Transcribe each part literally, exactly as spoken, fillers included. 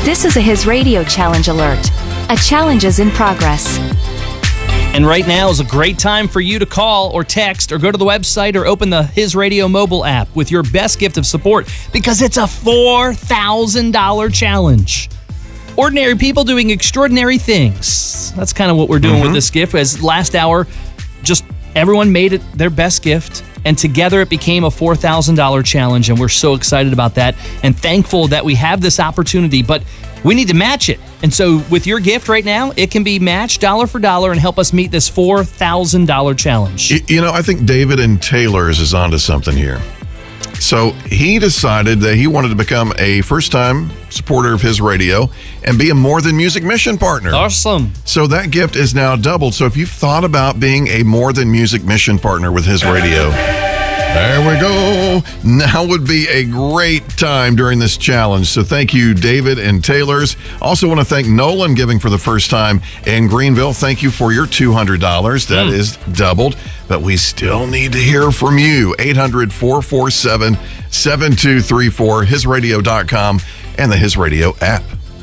This is a His Radio Challenge alert. A challenge is in progress. And right now is a great time for you to call or text or go to the website or open the His Radio mobile app with your best gift of support, because it's a four thousand dollars challenge. Ordinary people doing extraordinary things. That's kind of what we're doing mm-hmm. with this gift. As last hour, just everyone made it their best gift, and together it became a four thousand dollars challenge, and we're so excited about that and thankful that we have this opportunity, but we need to match it. And so with your gift right now, it can be matched dollar for dollar and help us meet this four thousand dollars challenge. You, you know, I think David and Taylor's is onto something here. So he decided that he wanted to become a first-time supporter of His Radio and be a More Than Music mission partner. Awesome. So that gift is now doubled. So if you've thought about being a More Than Music mission partner with His Radio, there we go. Now would be a great time during this challenge. So thank you, David and Taylor's. Also want to thank Nolan giving for the first time in Greenville. Thank you for your two hundred dollars. That mm. is doubled. But we still need to hear from you. eight hundred, four four seven, seven two three four, his radio dot com, and the His Radio app.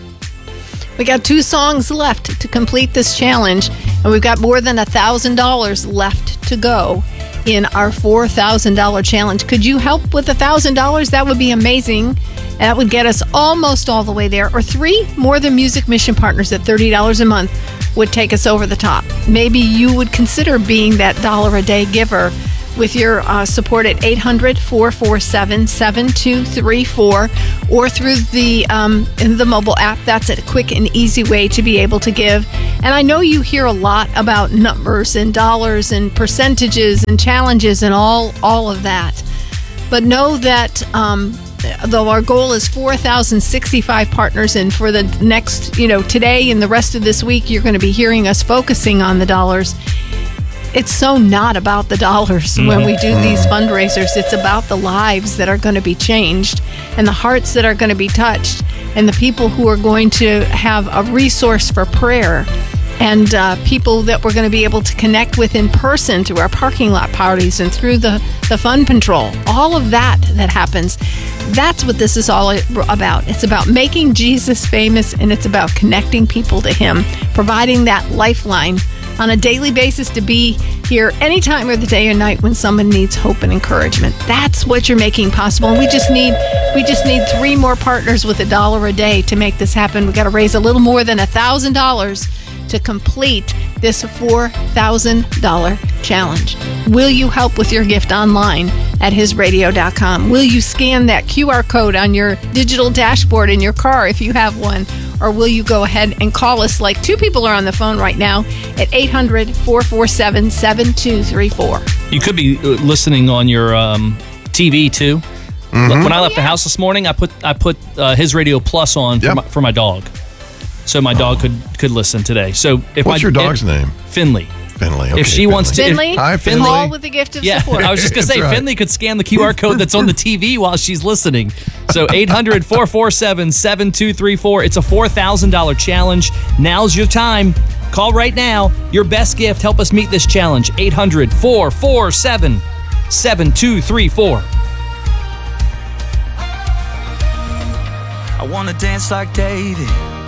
We got two songs left to complete this challenge, and we've got more than one thousand dollars left to go in our four thousand dollars challenge. Could you help with one thousand dollars? That would be amazing. That would get us almost all the way there. Or three More Than Music mission partners at thirty dollars a month would take us over the top. Maybe you would consider being that dollar a day giver with your uh, support at eight hundred, four four seven, seven two three four or through the um, in the mobile app. That's a quick and easy way to be able to give. And I know you hear a lot about numbers and dollars and percentages and challenges and all, all of that. But know that um, though our goal is four thousand sixty-five partners, and for the next, you know, today and the rest of this week, you're going to be hearing us focusing on the dollars. It's so not about the dollars when we do these fundraisers. It's about the lives that are going to be changed and the hearts that are going to be touched and the people who are going to have a resource for prayer and uh, people that we're going to be able to connect with in person through our parking lot parties and through the, the fund patrol. All of that that happens, that's what this is all about. It's about making Jesus famous, and it's about connecting people to Him, providing that lifeline on a daily basis to be here any time of the day or night when someone needs hope and encouragement. That's what you're making possible. And we just need we just need three more partners with a dollar a day to make this happen. We got to raise a little more than a thousand dollars to complete this four thousand dollars challenge. Will you help with your gift online at his radio dot com? Will you scan that Q R code on your digital dashboard in your car if you have one? Or will you go ahead and call us, like two people are on the phone right now, at eight hundred, four four seven, seven two three four. You could be listening on your um, T V too. Mm-hmm. When I left oh, yeah. the house this morning, I put I put uh, His Radio Plus on for, yep. my, for my dog, so my dog oh. could could listen today. So if what's my, your dog's if, name? Finley. Finley. Okay, if she Finley. wants to, Finley, if, hi Finley. Call with the gift of yeah, support. I was just gonna say right. Finley could scan the Q R code that's on the T V while she's listening. So eight hundred, four four seven, seven two three four. It's a four thousand dollars challenge. Now's your time. Call right now. Your best gift. Help us meet this challenge. eight hundred, four four seven, seven two three four. I wanna dance like David.